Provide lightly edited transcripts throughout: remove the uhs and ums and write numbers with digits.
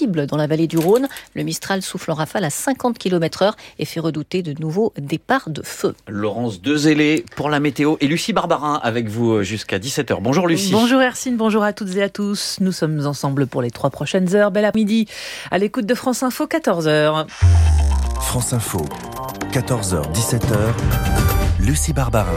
possible dans la vallée du Rhône. Le Mistral souffle en rafale à 50 km/h et fait redouter de nouveaux départs de feu. Laurence Dezélé pour la météo et Lucie Barbarin avec vous jusqu'à 17h. Bonjour Lucie. Bonjour Hercine, bonjour à toutes et à tous. Nous sommes ensemble pour les 3 prochaines heures. Bel après-midi à l'écoute de France Info, 14h. France Info, 14h, 17h, Lucie Barbarin.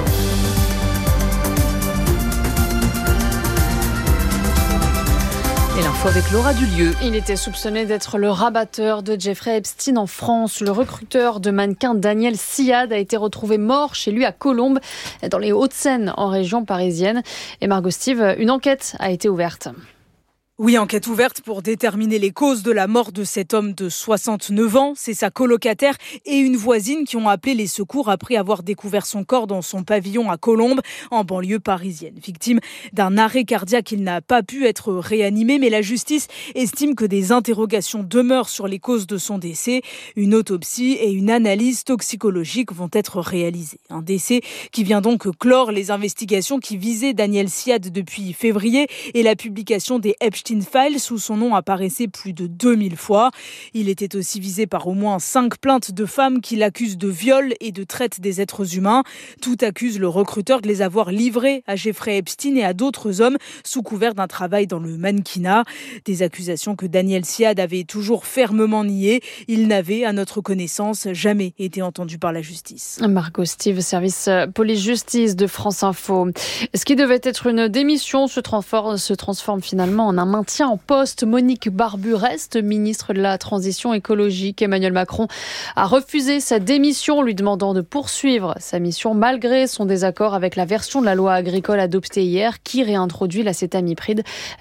Et l'info avec Laura Dulieu. Il était soupçonné d'être le rabatteur de Jeffrey Epstein en France. Le recruteur de mannequins Daniel Siad a été retrouvé mort chez lui à Colombes, dans les Hauts-de-Seine, en région parisienne. Et Margot Steve, une enquête a été ouverte. Oui, enquête ouverte pour déterminer les causes de la mort de cet homme de 69 ans. C'est sa colocataire et une voisine qui ont appelé les secours après avoir découvert son corps dans son pavillon à Colombes, en banlieue parisienne. Victime d'un arrêt cardiaque, il n'a pas pu être réanimé, mais la justice estime que des interrogations demeurent sur les causes de son décès. Une autopsie et une analyse toxicologique vont être réalisées. Un décès qui vient donc clore les investigations qui visaient Daniel Siad depuis février et la publication des Epstein Files, où son nom apparaissait plus de 2000 fois. Il était aussi visé par au moins 5 plaintes de femmes qui l'accusent de viol et de traite des êtres humains. Tout accuse le recruteur de les avoir livrés à Jeffrey Epstein et à d'autres hommes sous couvert d'un travail dans le mannequinat. Des accusations que Daniel Siad avait toujours fermement niées. Il n'avait, à notre connaissance, jamais été entendu par la justice. Margot Steve, service police-justice de France Info. Ce qui devait être une démission se transforme finalement en un maintien en poste. Monique Barbu reste ministre de la Transition écologique. Emmanuel Macron a refusé sa démission, lui demandant de poursuivre sa mission malgré son désaccord avec la version de la loi agricole adoptée hier qui réintroduit l'acétamipride,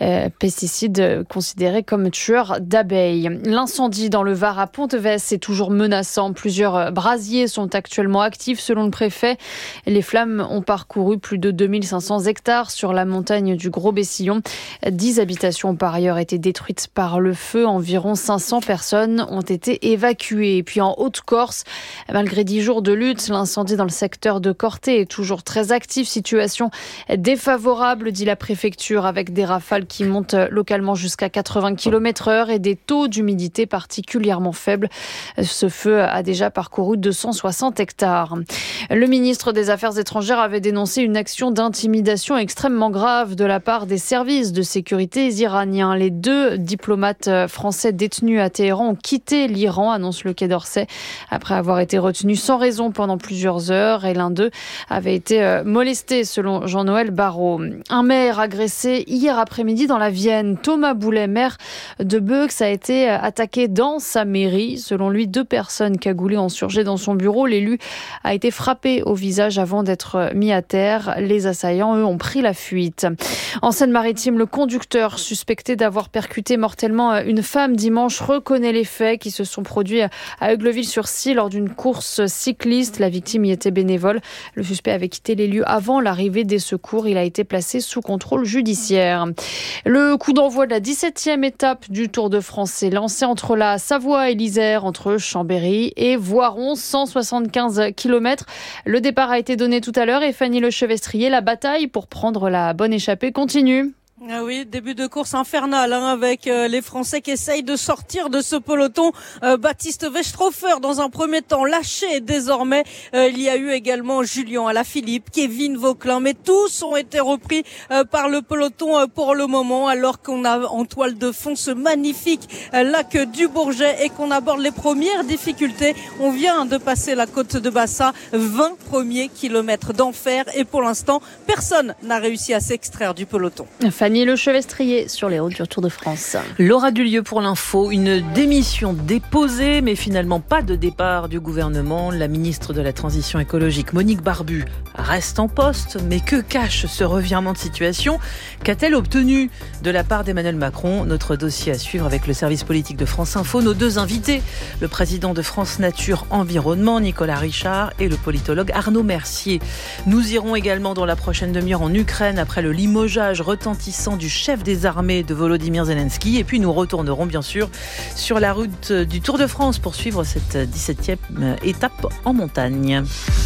pesticide considéré comme tueur d'abeilles. L'incendie dans le Var à Ponteves est toujours menaçant. Plusieurs brasiers sont actuellement actifs selon le préfet. Les flammes ont parcouru plus de 2500 hectares sur la montagne du Gros-Bessillon. 10 habitations ont par ailleurs été détruites par le feu. Environ 500 personnes ont été évacuées. Et puis en Haute-Corse, malgré 10 jours de lutte, l'incendie dans le secteur de Corté est toujours très actif. Situation défavorable, dit la préfecture, avec des rafales qui montent localement jusqu'à 80 km/h et des taux d'humidité particulièrement faibles. Ce feu a déjà parcouru 260 hectares. Le ministre des Affaires étrangères avait dénoncé une action d'intimidation extrêmement grave de la part des services de sécurité iraniens. Les 2 diplomates français détenus à Téhéran ont quitté l'Iran, annonce le Quai d'Orsay, après avoir été retenus sans raison pendant plusieurs heures. Et l'un d'eux avait été molesté, selon Jean-Noël Barrot. Un maire agressé hier après-midi dans la Vienne. Thomas Boulet, maire de Beux, a été attaqué dans sa mairie. Selon lui, 2 personnes cagoulées ont surgé dans son bureau. L'élu a été frappé au visage avant d'être mis à terre. Les assaillants, eux, ont pris la fuite. En Seine-Maritime, le conducteur suspecté d'avoir percuté mortellement une femme dimanche reconnaît les faits qui se sont produits à Aigleville-sur-Scie lors d'une course cycliste. La victime y était bénévole. Le suspect avait quitté les lieux avant l'arrivée des secours. Il a été placé sous contrôle judiciaire. Le coup d'envoi de la 17e étape du Tour de France est lancé entre la Savoie et l'Isère, entre Chambéry et Voiron, 175 km. Le départ a été donné tout à l'heure et Fanny Lechevestrier, la bataille pour prendre la bonne échappée continue. Ah oui, début de course infernale avec les Français qui essayent de sortir de ce peloton. Baptiste Westrhofer dans un premier temps lâché et désormais il y a eu également Julien Alaphilippe, Kevin Vauquelin, mais tous ont été repris par le peloton pour le moment, alors qu'on a en toile de fond ce magnifique lac du Bourget et qu'on aborde les premières difficultés. On vient de passer la côte de Bassa, 20 premiers kilomètres d'enfer et pour l'instant personne n'a réussi à s'extraire du peloton. Fanny Lechevestrier sur les routes du Tour de France. Laura Dulieu pour l'info. Une démission déposée, mais finalement pas de départ du gouvernement. La ministre de la Transition écologique, Monique Barbu, reste en poste. Mais que cache ce revirement de situation ? Qu'a-t-elle obtenu de la part d'Emmanuel Macron ? Notre dossier à suivre avec le service politique de France Info. Nos 2 invités, le président de France Nature Environnement, Nicolas Richard, et le politologue Arnaud Mercier. Nous irons également dans la prochaine demi-heure en Ukraine après le limogeage retentissant du chef des armées de Volodymyr Zelensky. Et puis nous retournerons bien sûr sur la route du Tour de France pour suivre cette 17e étape en montagne.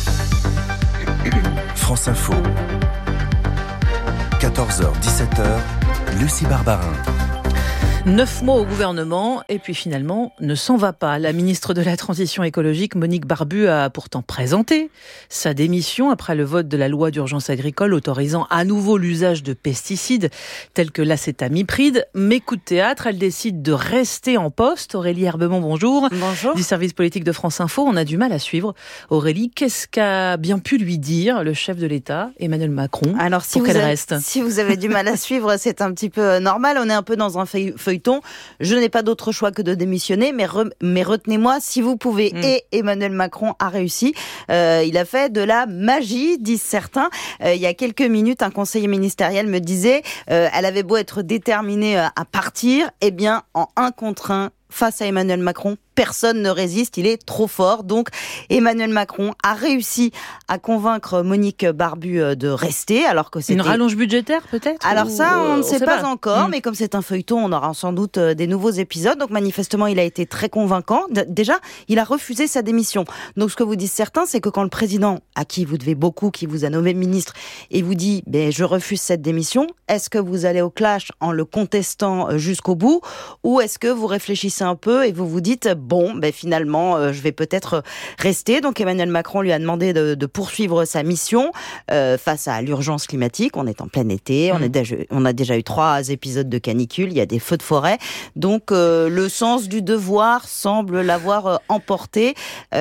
France Info, 14h, 17h, Lucie Barbarin. 9 mois au gouvernement et puis finalement ne s'en va pas. La ministre de la Transition écologique, Monique Barbu, a pourtant présenté sa démission après le vote de la loi d'urgence agricole autorisant à nouveau l'usage de pesticides tels que l'acétamipride. Mais coup de théâtre, elle décide de rester en poste. Aurélie Herbemont, bonjour. Bonjour. Du service politique de France Info, on a du mal à suivre. Aurélie, qu'est-ce qu'a bien pu lui dire le chef de l'État, Emmanuel Macron, Alors, pour qu'elle reste ? Si vous avez du mal à suivre, c'est un petit peu normal. On est un peu dans un feuilleton. Je n'ai pas d'autre choix que de démissionner, mais retenez-moi, si vous pouvez. Et Emmanuel Macron a réussi. Il a fait de la magie, disent certains. Il y a quelques minutes, un conseiller ministériel me disait, elle avait beau être déterminée à partir, eh bien, en 1 contre 1, face à Emmanuel Macron, personne ne résiste, il est trop fort. Donc Emmanuel Macron a réussi à convaincre Monique Barbu de rester, alors que c'était... Une rallonge budgétaire peut-être ? Alors ça, on ne sait pas encore, Mm. mais comme c'est un feuilleton, on aura sans doute des nouveaux épisodes. Donc manifestement, il a été très convaincant. Déjà, il a refusé sa démission. Donc ce que vous disent certains, c'est que quand le président, à qui vous devez beaucoup, qui vous a nommé ministre, et vous dit « je refuse cette démission », est-ce que vous allez au clash en le contestant jusqu'au bout, ou est-ce que vous réfléchissez un peu et vous vous dites finalement je vais peut-être rester. Donc Emmanuel Macron lui a demandé de poursuivre sa mission face à l'urgence climatique. On est en plein été, on a déjà eu 3 épisodes de canicule, il y a des feux de forêt. Donc le sens du devoir semble l'avoir emporté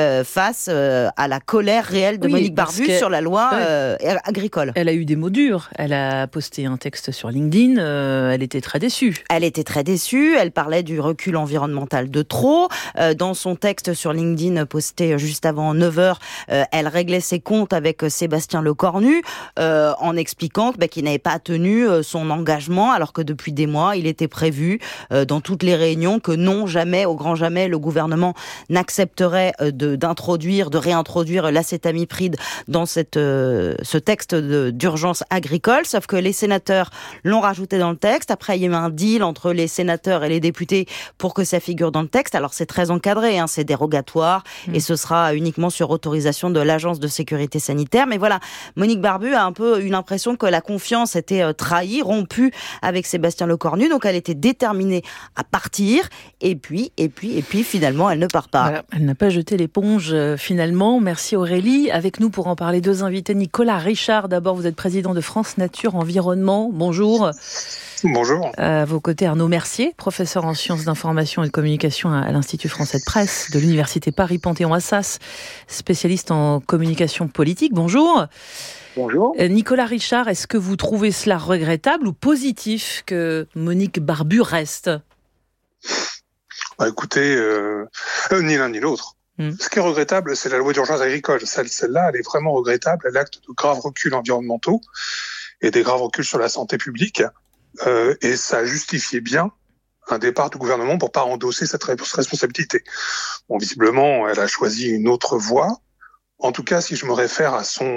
face à la colère réelle de Monique Barbu sur la loi agricole. Elle a eu des mots durs. Elle a posté un texte sur LinkedIn. Elle était très déçue. Elle était très déçue. Elle parlait du recul environnemental de trop. Dans son texte sur LinkedIn posté juste avant 9h, elle réglait ses comptes avec Sébastien Lecornu en expliquant qu'il n'avait pas tenu son engagement alors que depuis des mois, il était prévu dans toutes les réunions que non, jamais, au grand jamais, le gouvernement n'accepterait de réintroduire l'acétamipride dans ce texte d'urgence agricole. Sauf que les sénateurs l'ont rajouté dans le texte. Après, il y a eu un deal entre les sénateurs et les députés pour que ça figure dans le texte. Alors, c'est très encadré, c'est dérogatoire et ce sera uniquement sur autorisation de l'Agence de sécurité sanitaire. Mais voilà, Monique Barbu a un peu eu l'impression que la confiance était trahie, rompue avec Sébastien Lecornu. Donc, elle était déterminée à partir. Et puis, finalement, elle ne part pas. Voilà, elle n'a pas jeté l'éponge finalement. Merci Aurélie. Avec nous pour en parler 2 invités. Nicolas Richard, d'abord, vous êtes président de France Nature Environnement. Bonjour. Bonjour. À vos côtés, Arnaud Mercier, professeur en sciences d'information et de communication à l'Institut français de presse de l'Université Paris-Panthéon-Assas, spécialiste en communication politique. Bonjour. Bonjour. Nicolas Richard, est-ce que vous trouvez cela regrettable ou positif que Monique Barbu reste ? Écoutez, ni l'un ni l'autre. Ce qui est regrettable, c'est la loi d'urgence agricole. Celle-là, elle est vraiment regrettable. Elle acte de graves reculs environnementaux et des graves reculs sur la santé publique. Et ça justifiait bien un départ du gouvernement pour pas endosser cette responsabilité. Bon, visiblement, elle a choisi une autre voie. En tout cas, si je me réfère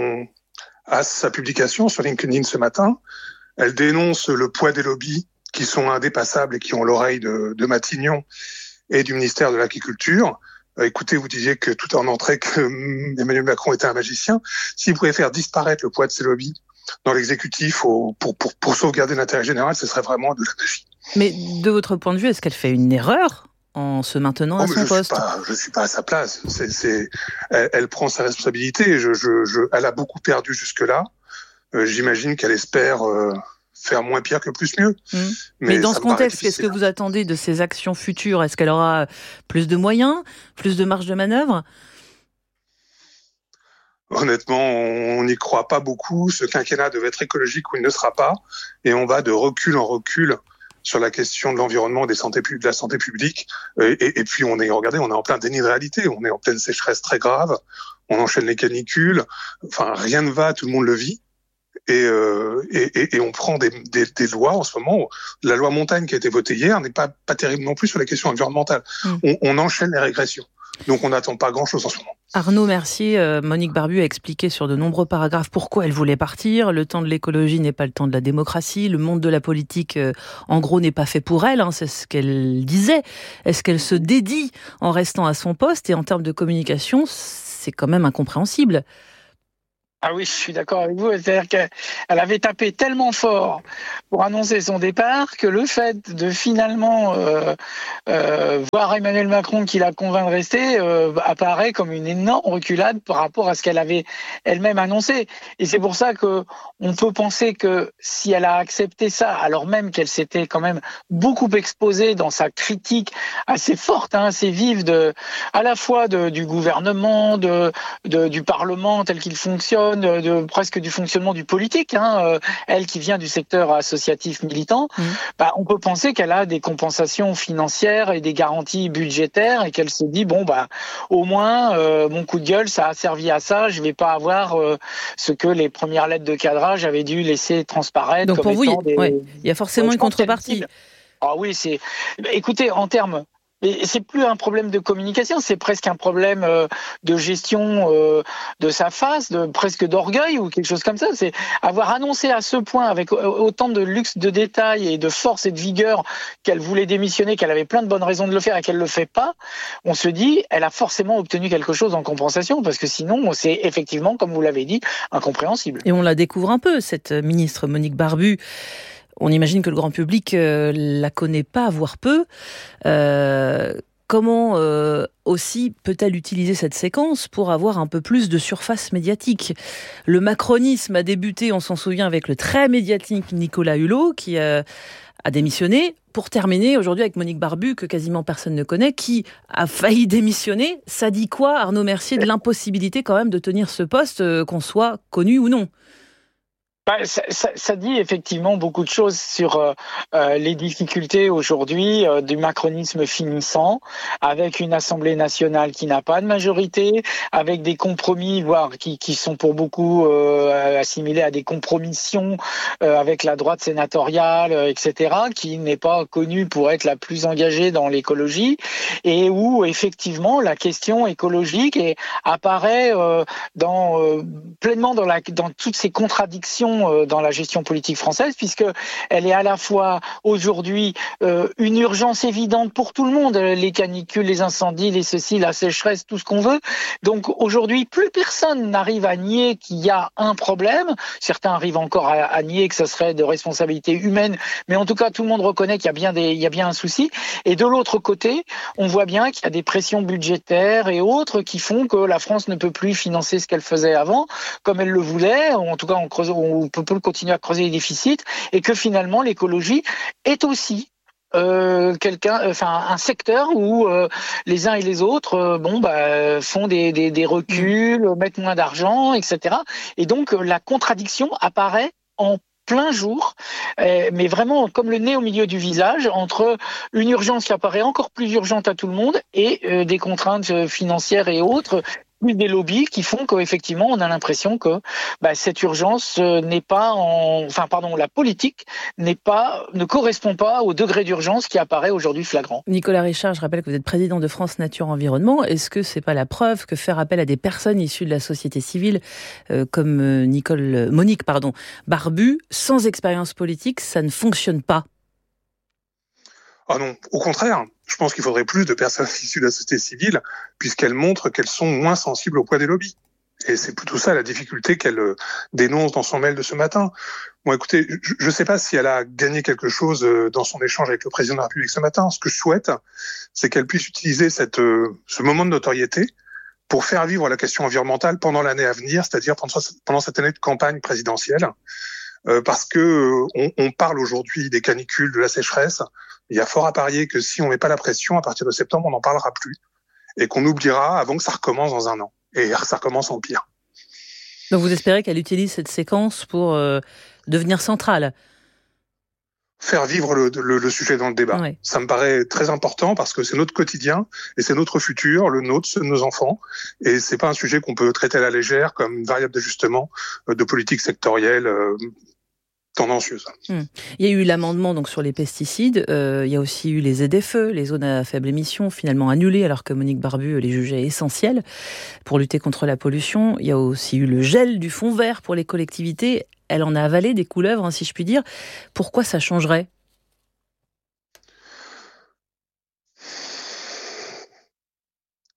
à sa publication sur LinkedIn ce matin, elle dénonce le poids des lobbies qui sont indépassables et qui ont l'oreille de Matignon et du ministère de l'Agriculture. Écoutez, vous disiez que tout en entrée que Emmanuel Macron était un magicien. S'il pouvait faire disparaître le poids de ses lobbies dans l'exécutif pour sauvegarder l'intérêt général, ce serait vraiment de la magie. Mais de votre point de vue, est-ce qu'elle fait une erreur en se maintenant à son poste ? Je suis pas à sa place. Elle prend sa responsabilité. Elle a beaucoup perdu jusque-là. J'imagine qu'elle espère faire moins pire que plus mieux. Mais dans ce contexte, qu'est-ce que vous attendez de ses actions futures ? Est-ce qu'elle aura plus de moyens, plus de marge de manœuvre ? Honnêtement, on n'y croit pas beaucoup. Ce quinquennat devait être écologique ou il ne sera pas. Et on va de recul en recul sur la question de l'environnement et de la santé publique. Et puis, on est en plein déni de réalité. On est en pleine sécheresse très grave. On enchaîne les canicules. Enfin, rien ne va, tout le monde le vit. Et on prend des lois en ce moment. La loi montagne qui a été votée hier n'est pas terrible non plus sur la question environnementale. On enchaîne les régressions. Donc on n'attend pas grand-chose en ce moment. Arnaud Mercier, Monique Barbu a expliqué sur de nombreux paragraphes pourquoi elle voulait partir. Le temps de l'écologie n'est pas le temps de la démocratie. Le monde de la politique, en gros, n'est pas fait pour elle. C'est ce qu'elle disait. Est-ce qu'elle se dédie en restant à son poste ? Et en termes de communication, c'est quand même incompréhensible. Ah oui, je suis d'accord avec vous. C'est-à-dire qu'elle avait tapé tellement fort pour annoncer son départ que le fait de finalement voir Emmanuel Macron qui la convainc de rester apparaît comme une énorme reculade par rapport à ce qu'elle avait elle-même annoncé. Et c'est pour ça que on peut penser que si elle a accepté ça, alors même qu'elle s'était quand même beaucoup exposée dans sa critique assez forte, assez vive à la fois du gouvernement, du Parlement tel qu'il fonctionne, presque du fonctionnement du politique, elle qui vient du secteur associatif militant, on peut penser qu'elle a des compensations financières et des garanties budgétaires et qu'elle se dit au moins mon coup de gueule ça a servi à ça, je vais pas avoir ce que les premières lettres de cadrage avaient dû laisser transparaître. Donc pour vous, il y a forcément une contrepartie. Ah oui, écoutez, en termes. Et c'est plus un problème de communication, c'est presque un problème de gestion de sa face, presque d'orgueil ou quelque chose comme ça. C'est avoir annoncé à ce point, avec autant de luxe de détails et de force et de vigueur, qu'elle voulait démissionner, qu'elle avait plein de bonnes raisons de le faire et qu'elle le fait pas. On se dit, elle a forcément obtenu quelque chose en compensation, parce que sinon, c'est effectivement, comme vous l'avez dit, incompréhensible. Et on la découvre un peu, cette ministre Monique Barbu. On imagine que le grand public la connaît pas, voire peu. Comment aussi peut-elle utiliser cette séquence pour avoir un peu plus de surface médiatique ? Le macronisme a débuté, on s'en souvient, avec le très médiatique Nicolas Hulot, qui a démissionné, pour terminer aujourd'hui avec Monique Barbu, que quasiment personne ne connaît, qui a failli démissionner. Ça dit quoi, Arnaud Mercier, de l'impossibilité quand même de tenir ce poste, qu'on soit connu ou non ? Ça dit effectivement beaucoup de choses sur les difficultés aujourd'hui du macronisme finissant, avec une Assemblée nationale qui n'a pas de majorité, avec des compromis, voire qui sont pour beaucoup assimilés à des compromissions avec la droite sénatoriale, etc., qui n'est pas connue pour être la plus engagée dans l'écologie, et où effectivement la question écologique apparaît pleinement dans toutes ces contradictions dans la gestion politique française, puisque elle est à la fois aujourd'hui une urgence évidente pour tout le monde, les canicules, les incendies, les ceci, la sécheresse, tout ce qu'on veut. Donc aujourd'hui, plus personne n'arrive à nier qu'il y a un problème. Certains arrivent encore à nier que ça serait de responsabilité humaine, mais en tout cas, tout le monde reconnaît qu'il y a bien un souci. Et de l'autre côté, on voit bien qu'il y a des pressions budgétaires et autres qui font que la France ne peut plus financer ce qu'elle faisait avant, comme elle le voulait, ou en tout cas on peut continuer à creuser les déficits, et que finalement l'écologie est aussi un secteur où les uns et les autres font des reculs, mettent moins d'argent, etc. Et donc la contradiction apparaît en plein jour, mais vraiment comme le nez au milieu du visage, entre une urgence qui apparaît encore plus urgente à tout le monde et des contraintes financières et autres, plus des lobbies qui font qu'effectivement on a l'impression que cette urgence la politique ne correspond pas au degré d'urgence qui apparaît aujourd'hui flagrant. Nicolas Richard, je rappelle que vous êtes président de France Nature Environnement. Est-ce que c'est pas la preuve que faire appel à des personnes issues de la société civile comme Monique Barbu, sans expérience politique, ça ne fonctionne pas ? Ah non, au contraire. Je pense qu'il faudrait plus de personnes issues de la société civile, puisqu'elles montrent qu'elles sont moins sensibles au poids des lobbies. Et c'est plutôt ça la difficulté qu'elle dénonce dans son mail de ce matin. Bon, écoutez, je ne sais pas si elle a gagné quelque chose dans son échange avec le président de la République ce matin. Ce que je souhaite, c'est qu'elle puisse utiliser ce moment de notoriété pour faire vivre la question environnementale pendant l'année à venir, c'est-à-dire pendant cette année de campagne présidentielle. Parce que on parle aujourd'hui des canicules, de la sécheresse. Il y a fort à parier que si on met pas la pression, à partir de septembre, on n'en parlera plus. Et qu'on oubliera avant que ça recommence dans un an. Et ça recommence en pire. Donc vous espérez qu'elle utilise cette séquence pour devenir centrale ? Faire vivre le sujet dans le débat. Ouais. Ça me paraît très important parce que c'est notre quotidien et c'est notre futur, le nôtre, ceux de nos enfants. Et c'est pas un sujet qu'on peut traiter à la légère comme une variable d'ajustement de politique sectorielle tendancieuse. Il y a eu l'amendement donc sur les pesticides, il y a aussi eu les ZFE, les zones à faible émission, finalement annulées alors que Monique Barbu les jugeait essentielles pour lutter contre la pollution. Il y a aussi eu le gel du fonds vert pour les collectivités. Elle en a avalé des couleuvres, si je puis dire. Pourquoi ça changerait ?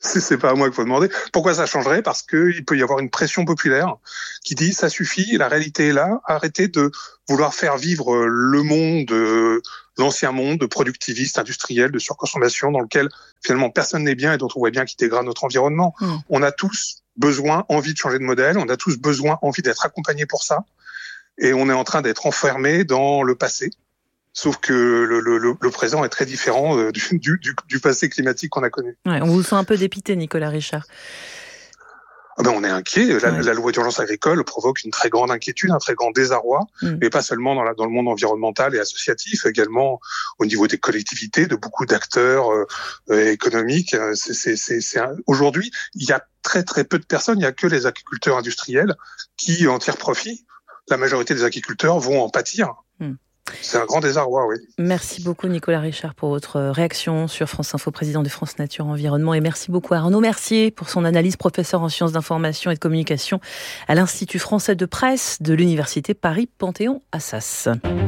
C'est pas à moi qu'il faut demander. Pourquoi ça changerait? Parce qu'il peut y avoir une pression populaire qui dit ça suffit, la réalité est là, arrêtez de vouloir faire vivre le monde, l'ancien monde productiviste, industriel, de surconsommation, dans lequel finalement personne n'est bien et dont on voit bien qu'il dégrade notre environnement. On a tous besoin, envie de changer de modèle, on a tous besoin, envie d'être accompagnés pour ça, et on est en train d'être enfermés dans le passé. Sauf que le présent est très différent du passé climatique qu'on a connu. Ouais, on vous sent un peu dépité, Nicolas Richard. On est inquiet. La loi d'urgence agricole provoque une très grande inquiétude, un très grand désarroi, mais pas seulement dans le monde environnemental et associatif, également au niveau des collectivités, de beaucoup d'acteurs économiques. Aujourd'hui, il y a très très peu de personnes, il n'y a que les agriculteurs industriels qui en tirent profit. La majorité des agriculteurs vont en pâtir. C'est un grand désarroi, oui. Merci beaucoup Nicolas Richard pour votre réaction sur France Info, président de France Nature Environnement. Et merci beaucoup à Arnaud Mercier pour son analyse, professeur en sciences d'information et de communication à l'Institut français de presse de l'Université Paris-Panthéon-Assas.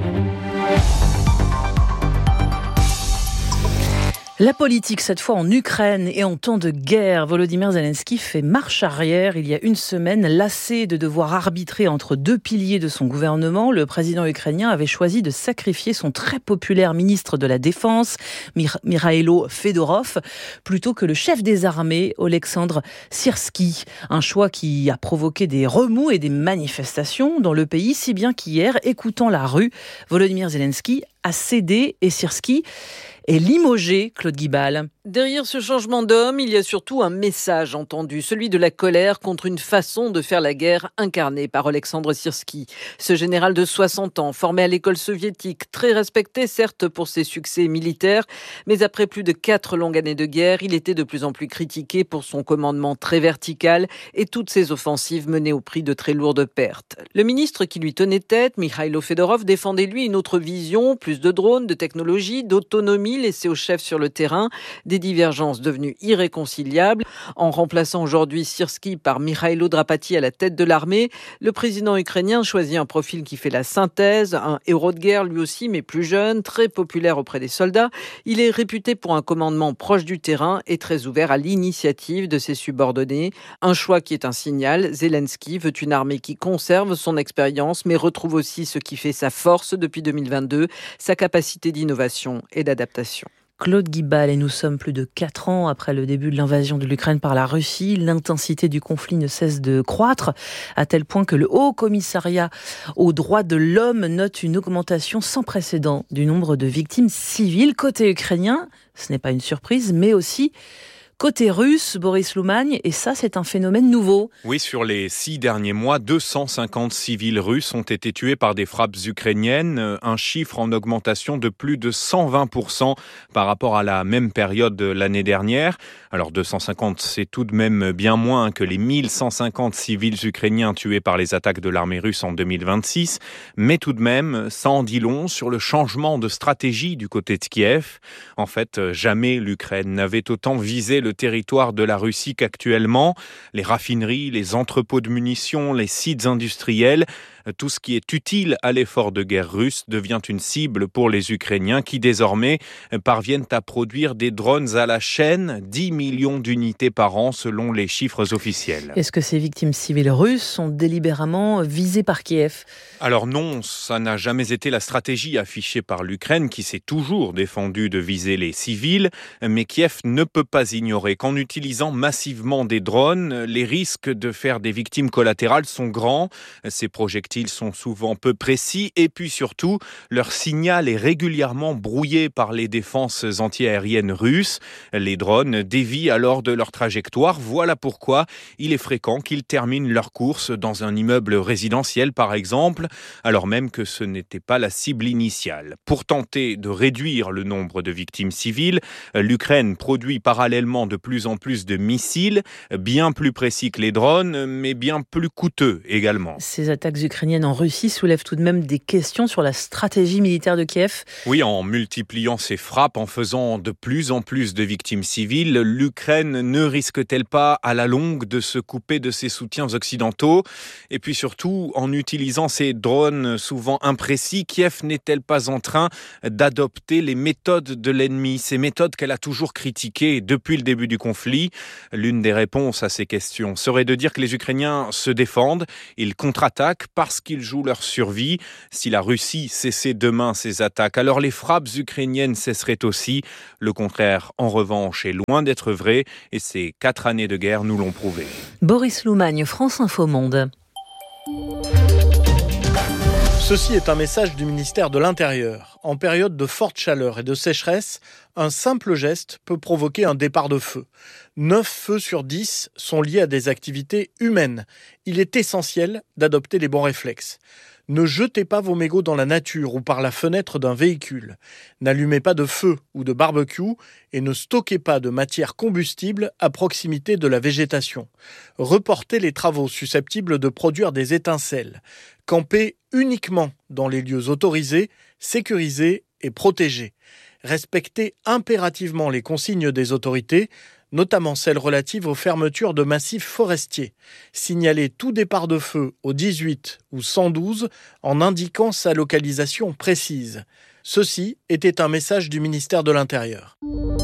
La politique, cette fois en Ukraine et en temps de guerre. Volodymyr Zelensky fait marche arrière il y a une semaine, lassé de devoir arbitrer entre deux piliers de son gouvernement. Le président ukrainien avait choisi de sacrifier son très populaire ministre de la Défense, Mikhailo Fedorov, plutôt que le chef des armées, Oleksandr Syrsky. Un choix qui a provoqué des remous et des manifestations dans le pays, si bien qu'hier, écoutant la rue, Volodymyr Zelensky a cédé et Syrsky est limogé, Claude Guibal. Derrière ce changement d'homme, il y a surtout un message entendu, celui de la colère contre une façon de faire la guerre incarnée par Oleksandr Syrsky. Ce général de 60 ans, formé à l'école soviétique, très respecté certes pour ses succès militaires, mais après plus de 4 longues années de guerre, il était de plus en plus critiqué pour son commandement très vertical et toutes ses offensives menées au prix de très lourdes pertes. Le ministre qui lui tenait tête, Mikhailo Fedorov, défendait lui une autre vision, plus de drones, de technologie, d'autonomie laissée au chef sur le terrain, des divergences devenues irréconciliables. En remplaçant aujourd'hui Syrsky par Mikhailo Drapati à la tête de l'armée, le président ukrainien choisit un profil qui fait la synthèse, un héros de guerre lui aussi, mais plus jeune, très populaire auprès des soldats. Il est réputé pour un commandement proche du terrain et très ouvert à l'initiative de ses subordonnés. Un choix qui est un signal. Zelensky veut une armée qui conserve son expérience, mais retrouve aussi ce qui fait sa force depuis 2022, sa capacité d'innovation et d'adaptation. Claude Guibal, et nous sommes plus de 4 ans après le début de l'invasion de l'Ukraine par la Russie. L'intensité du conflit ne cesse de croître, à tel point que le Haut Commissariat aux droits de l'homme note une augmentation sans précédent du nombre de victimes civiles. Côté ukrainien, ce n'est pas une surprise, mais aussi côté russe, Boris Loumagne, et ça c'est un phénomène nouveau. Oui, sur les 6 derniers mois, 250 civils russes ont été tués par des frappes ukrainiennes, un chiffre en augmentation de plus de 120% par rapport à la même période de l'année dernière. Alors 250, c'est tout de même bien moins que les 1150 civils ukrainiens tués par les attaques de l'armée russe en 2026, mais tout de même, ça en dit long sur le changement de stratégie du côté de Kiev. En fait, jamais l'Ukraine n'avait autant visé le territoire de la Russie qu'actuellement. Les raffineries, les entrepôts de munitions, les sites industriels, tout ce qui est utile à l'effort de guerre russe devient une cible pour les Ukrainiens qui désormais parviennent à produire des drones à la chaîne, 10 millions d'unités par an selon les chiffres officiels. Est-ce que ces victimes civiles russes sont délibérément visées par Kiev ? Alors non, ça n'a jamais été la stratégie affichée par l'Ukraine qui s'est toujours défendue de viser les civils, mais Kiev ne peut pas ignorer qu'en utilisant massivement des drones, les risques de faire des victimes collatérales sont grands. Ces projectiles sont souvent peu précis et puis surtout, leur signal est régulièrement brouillé par les défenses antiaériennes russes. Les drones dévient alors de leur trajectoire. Voilà pourquoi il est fréquent qu'ils terminent leur course dans un immeuble résidentiel par exemple, alors même que ce n'était pas la cible initiale. Pour tenter de réduire le nombre de victimes civiles, l'Ukraine produit parallèlement de plus en plus de missiles, bien plus précis que les drones, mais bien plus coûteux également. Ces attaques ukrainiennes ukrainienne en Russie soulève tout de même des questions sur la stratégie militaire de Kiev. Oui, en multipliant ses frappes, en faisant de plus en plus de victimes civiles, l'Ukraine ne risque-t-elle pas à la longue de se couper de ses soutiens occidentaux ? Et puis surtout, en utilisant ces drones souvent imprécis, Kiev n'est-elle pas en train d'adopter les méthodes de l'ennemi, ces méthodes qu'elle a toujours critiquées depuis le début du conflit ? L'une des réponses à ces questions serait de dire que les Ukrainiens se défendent, ils contre-attaquent parce qu'ils jouent leur survie. Si la Russie cessait demain ses attaques, alors les frappes ukrainiennes cesseraient aussi. Le contraire, en revanche, est loin d'être vrai et ces 4 années de guerre nous l'ont prouvé. Boris Loumagne, France Info Monde. Ceci est un message du ministère de l'Intérieur. En période de forte chaleur et de sécheresse, un simple geste peut provoquer un départ de feu. 9 feux sur 10 sont liés à des activités humaines. Il est essentiel d'adopter les bons réflexes. Ne jetez pas vos mégots dans la nature ou par la fenêtre d'un véhicule. N'allumez pas de feu ou de barbecue et ne stockez pas de matière combustible à proximité de la végétation. Reportez les travaux susceptibles de produire des étincelles. Campez uniquement dans les lieux autorisés, sécurisés et protégés. Respectez impérativement les consignes des autorités, notamment celles relatives aux fermetures de massifs forestiers. Signalez tout départ de feu au 18 ou 112 en indiquant sa localisation précise. Ceci était un message du ministère de l'Intérieur.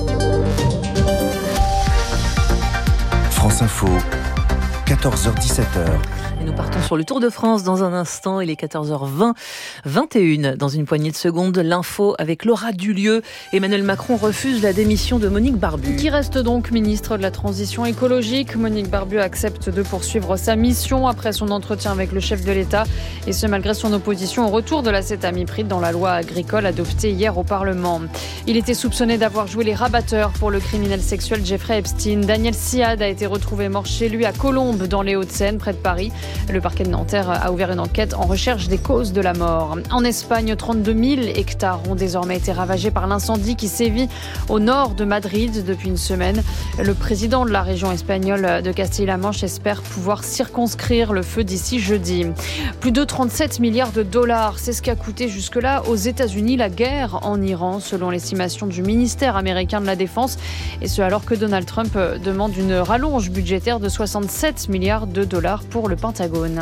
France Info, 14h-17h. Et nous partons sur le Tour de France dans un instant. Il est 14h20, 21. Dans une poignée de secondes, l'info avec Laura Dulieu. Emmanuel Macron refuse la démission de Monique Barbu. Qui reste donc ministre de la Transition écologique. Monique Barbu accepte de poursuivre sa mission après son entretien avec le chef de l'État. Et ce, malgré son opposition au retour de la cétamipride dans la loi agricole adoptée hier au Parlement. Il était soupçonné d'avoir joué les rabatteurs pour le criminel sexuel Jeffrey Epstein. Daniel Siad a été retrouvé mort chez lui à Colombes, dans les Hauts-de-Seine, près de Paris. Le parquet de Nanterre a ouvert une enquête en recherche des causes de la mort. En Espagne, 32 000 hectares ont désormais été ravagés par l'incendie qui sévit au nord de Madrid depuis une semaine. Le président de la région espagnole de Castille-la-Manche espère pouvoir circonscrire le feu d'ici jeudi. Plus de 37 milliards de dollars, c'est ce qu'a coûté jusque-là aux États-Unis la guerre en Iran, selon l'estimation du ministère américain de la Défense. Et ce alors que Donald Trump demande une rallonge budgétaire de 67 milliards de dollars pour le Pentagone.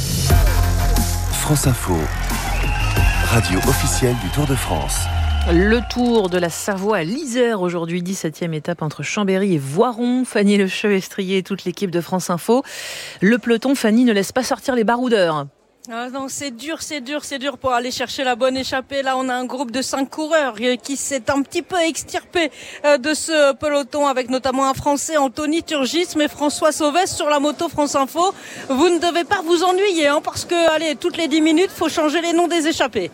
France Info, radio officielle du Tour de France. Le Tour de la Savoie à l'Isère aujourd'hui, 17e étape entre Chambéry et Voiron. Fanny Lechevêtrier et toute l'équipe de France Info. Le peloton, Fanny, ne laisse pas sortir les baroudeurs. Ah non, c'est dur pour aller chercher la bonne échappée. Là, on a un groupe de 5 coureurs qui s'est un petit peu extirpé de ce peloton, avec notamment un Français, Anthony Turgis, mais François Sauvès sur la moto France Info. Vous ne devez pas vous ennuyer, parce que, allez, toutes les 10 minutes, faut changer les noms des échappés.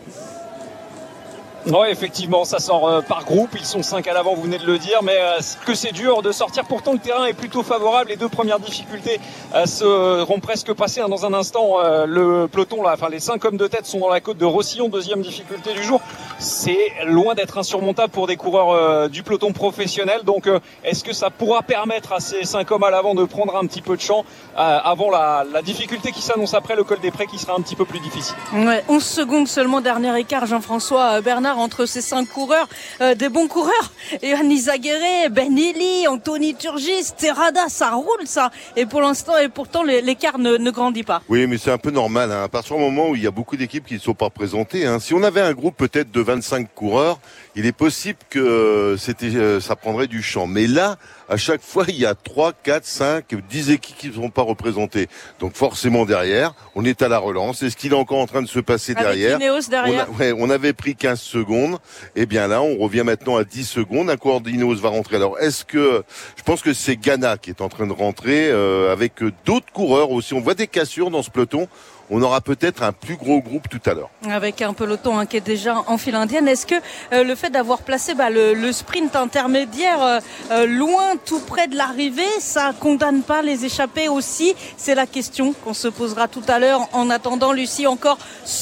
Oui, effectivement, ça sort par groupe. Ils sont 5 à l'avant, vous venez de le dire, mais que c'est dur de sortir. Pourtant, le terrain est plutôt favorable. Les 2 premières difficultés seront presque passées dans un instant. Le peloton, là, enfin les 5 hommes de tête sont dans la côte de Rossillon. 2e difficulté du jour. C'est loin d'être insurmontable pour des coureurs du peloton professionnel. Donc, est-ce que ça pourra permettre à ces 5 hommes à l'avant de prendre un petit peu de champ avant la difficulté qui s'annonce après le col des Prés, qui sera un petit peu plus difficile. Ouais, 11 secondes seulement, dernier écart, Jean-François Bernard, entre ces 5 coureurs, des bons coureurs. Yannis Aguirre, Benelli, Anthony Turgis, Terrada, ça roule ça. Et pour l'instant, et pourtant, l'écart ne grandit pas. Oui, mais c'est un peu normal. À partir du moment où il y a beaucoup d'équipes qui ne sont pas présentées. Si on avait un groupe peut-être de 25 coureurs, il est possible que ça prendrait du champ. Mais là, à chaque fois, il y a 3, 4, 5, 10 équipes qui ne sont pas représentées. Donc forcément derrière, on est à la relance. Est-ce qu'il est encore en train de se passer derrière ? Avec Ineos derrière. On avait pris 15 secondes. Et bien là, on revient maintenant à 10 secondes. Un coureur d'Ineos va rentrer. Alors, je pense que c'est Ghana qui est en train de rentrer avec d'autres coureurs aussi. On voit des cassures dans ce peloton. On aura peut-être un plus gros groupe tout à l'heure. Avec un peloton qui est déjà en file indienne. Est-ce que le fait d'avoir placé le sprint intermédiaire loin, tout près de l'arrivée, ça condamne pas les échappés aussi ? C'est la question qu'on se posera tout à l'heure. En attendant, Lucie, encore 130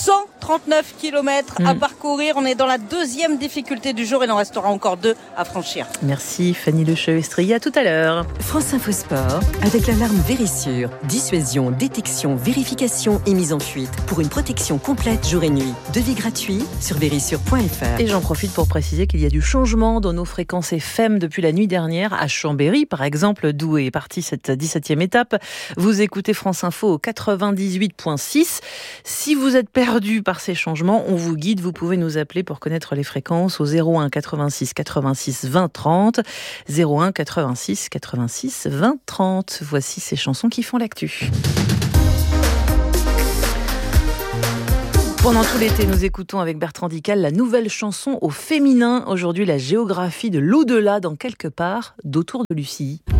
39 km à parcourir. On est dans la deuxième difficulté du jour. Il en restera encore 2 à franchir. Merci Fanny Lechevestri, à tout à l'heure. France Info Sport, avec l'alarme Vérissure. Dissuasion, détection, vérification et mise en fuite. Pour une protection complète jour et nuit. Devis gratuit sur vérissure.fr. Et j'en profite pour préciser qu'il y a du changement dans nos fréquences FM depuis la nuit dernière. À Chambéry, par exemple, d'où est partie cette 17e étape. Vous écoutez France Info au 98.6. Si vous êtes perdu par ces changements, on vous guide. Vous pouvez nous appeler pour connaître les fréquences au 01 86 86 20 30. 01 86 86 20 30. Voici ces chansons qui font l'actu. Pendant tout l'été, nous écoutons avec Bertrand Dical la nouvelle chanson au féminin. Aujourd'hui, la géographie de l'au-delà dans quelque part d'Autour de Lucie.